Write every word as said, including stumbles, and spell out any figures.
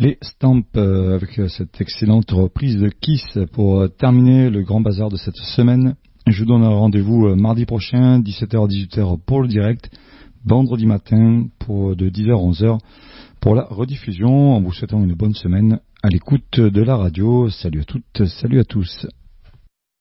Les Stamps euh, avec cette excellente reprise de Kiss pour euh, terminer le grand bazar de cette semaine. Je vous donne un rendez-vous euh, mardi prochain, dix-sept heures à dix-huit heures pour le direct, vendredi matin pour, de dix heures à onze heures pour la rediffusion. En vous souhaitant une bonne semaine à l'écoute de la radio. Salut à toutes, salut à tous.